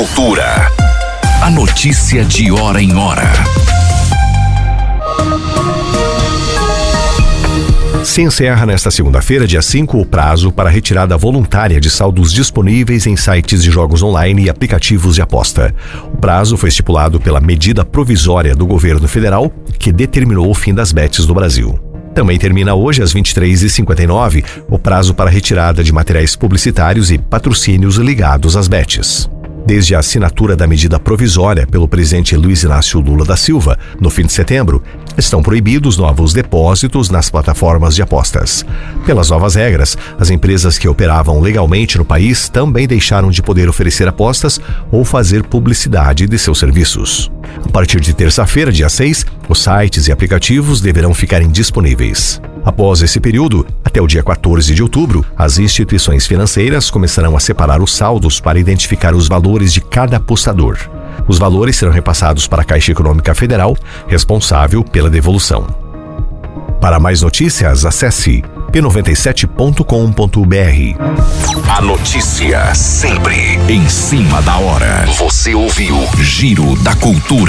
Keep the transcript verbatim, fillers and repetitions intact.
Cultura. A notícia de hora em hora. Se encerra nesta segunda-feira, dia cinco, o prazo para retirada voluntária de saldos disponíveis em sites de jogos online e aplicativos de aposta. O prazo foi estipulado pela medida provisória do governo federal, que determinou o fim das bets no Brasil. Também termina hoje, às vinte e três e cinquenta e nove, o prazo para retirada de materiais publicitários e patrocínios ligados às bets. Desde a assinatura da medida provisória pelo presidente Luiz Inácio Lula da Silva, no fim de setembro, estão proibidos novos depósitos nas plataformas de apostas. Pelas novas regras, as empresas que operavam legalmente no país também deixaram de poder oferecer apostas ou fazer publicidade de seus serviços. A partir de terça-feira, dia seis, os sites e aplicativos deverão ficar indisponíveis. Após esse período, até o dia quatorze de outubro, as instituições financeiras começarão a separar os saldos para identificar os valores de cada apostador. Os valores serão repassados para a Caixa Econômica Federal, responsável pela devolução. Para mais notícias, acesse p noventa e sete ponto com ponto b r. A notícia sempre em cima da hora. Você ouviu Giro da Cultura.